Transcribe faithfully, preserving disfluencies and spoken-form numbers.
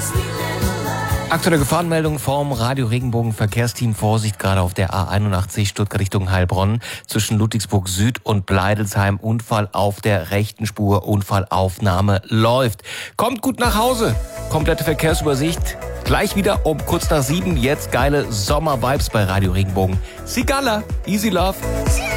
Aktuelle Gefahrenmeldung vom Radio Regenbogen Verkehrsteam. Vorsicht gerade auf der A einundachtzig Stuttgart Richtung Heilbronn zwischen Ludwigsburg Süd und Bleidelsheim. Unfall auf der rechten Spur. Unfallaufnahme läuft. Kommt gut nach Hause. Komplette Verkehrsübersicht. Gleich wieder um kurz nach sieben. Jetzt geile Sommer-Vibes bei Radio Regenbogen. Sigala, Easy Love.